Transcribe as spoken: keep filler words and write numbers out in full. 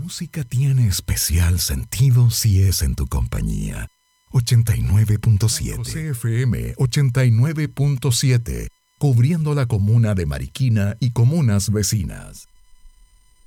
música tiene especial sentido si es en tu compañía. ochenta y nueve punto siete. C F M ochenta y nueve punto siete, cubriendo la comuna de Mariquina y comunas vecinas.